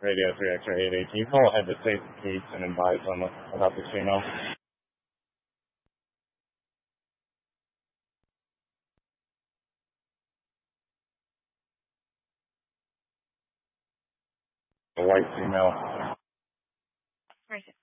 Radio 3 X-ray 818. Call ahead to St. Pete's and advise them about this female. A white female. Right.